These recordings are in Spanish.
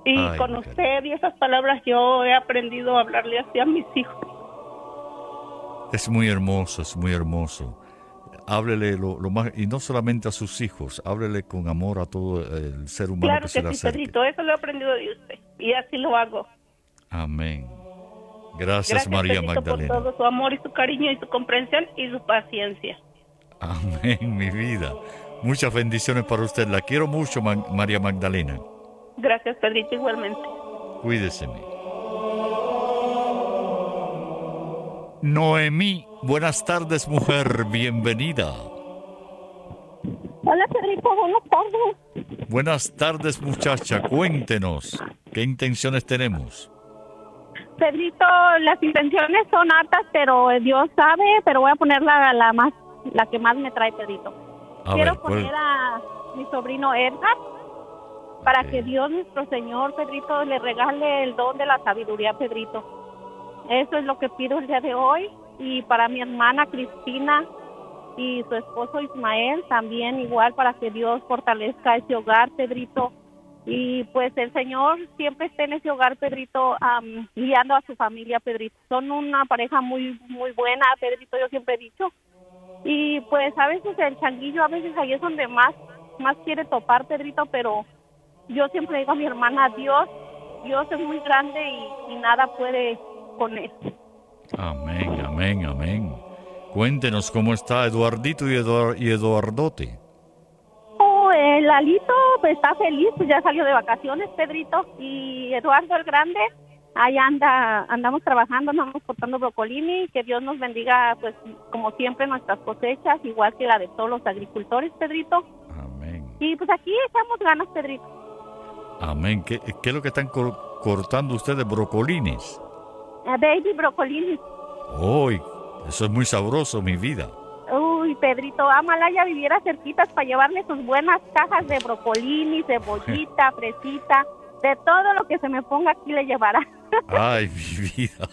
Y Ay, con Magdalena. usted y esas palabras yo he aprendido a hablarle así a mis hijos. Es muy hermoso, es muy hermoso. Háblele lo más, y no solamente a sus hijos, háblele con amor a todo el ser humano que Claro se que le sí, acerque. Pedrito, eso lo he aprendido de usted. Y así lo hago. Amén. Gracias, Gracias, María Pedrito, por Magdalena. todo su amor y su cariño y su comprensión y su paciencia. Amén, mi vida. Muchas bendiciones para usted. La quiero mucho, María Magdalena. Gracias, Pedrito, igualmente. Cuídeseme. Noemí, buenas tardes, mujer. Bienvenida. Hola Pedrito, buenas tardes. Buenas tardes, muchacha. Cuéntenos. ¿Qué intenciones tenemos? Pedrito, las intenciones son hartas, pero Dios sabe, pero voy a poner la que más me trae, Pedrito. A Quiero ver, ¿cuál? poner a mi sobrino Edgar para Ok. que Dios nuestro Señor, Pedrito, le regale el don de la sabiduría, Pedrito. Eso es lo que pido el día de hoy. Y para mi hermana Cristina y su esposo Ismael también igual, para que Dios fortalezca ese hogar, Pedrito. Y pues el Señor siempre esté en ese hogar, Pedrito, guiando a su familia, Pedrito. Son una pareja muy muy buena, Pedrito, yo siempre he dicho. Y pues a veces el changuillo, a veces ahí es donde más quiere topar, Pedrito, pero yo siempre digo a mi hermana, Dios es muy grande y nada puede con él. Amén, amén, amén. Cuéntenos cómo está Eduardito y Eduardote. Oh, el Alito pues está feliz, pues ya salió de vacaciones, Pedrito, y Eduardo el Grande, ahí andamos trabajando, andamos cortando brocolini, que Dios nos bendiga, pues como siempre nuestras cosechas, igual que la de todos los agricultores, Pedrito, Amén. y pues aquí echamos ganas, Pedrito. Amén. ¿Qué es lo que están cortando ustedes? Brocolines. Baby brocolini. ¡Uy! Eso es muy sabroso, mi vida. Uy, Pedrito, Amalaya viviera cerquitas para llevarle sus buenas cajas de brocolini, cebollita, fresita, de todo lo que se me ponga aquí le llevará. Ay, mi vida.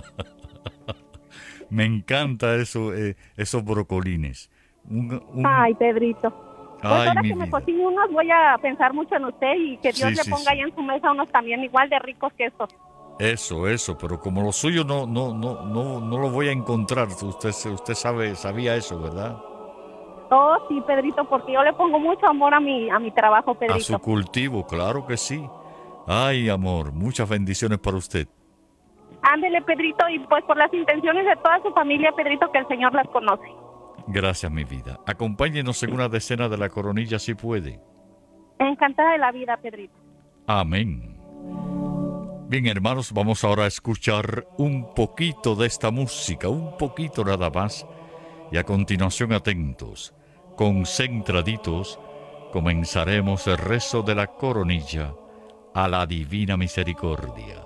Me encanta eso, esos brocolines. Ay, Pedrito. Pues Ay, ahora mi que me vida. cocine unos voy a pensar mucho en usted y que Dios Sí, le sí, ponga sí. ahí en su mesa unos también igual de ricos que estos. Eso, pero como lo suyo no lo voy a encontrar. Usted sabía eso, ¿verdad? Oh, sí, Pedrito, porque yo le pongo mucho amor a mi trabajo, A su Pedrito. cultivo, claro que sí. Ay, amor, muchas bendiciones para usted. Ándele, Pedrito, y pues por las intenciones de toda su familia, Pedrito, que el Señor las conoce. Gracias, mi vida. Acompáñenos en una decena de la coronilla si puede. Encantada de la vida, Pedrito. Amén. Bien, hermanos, vamos ahora a escuchar un poquito de esta música, un poquito nada más. Y a continuación, atentos, concentraditos, comenzaremos el rezo de la coronilla a la divina misericordia.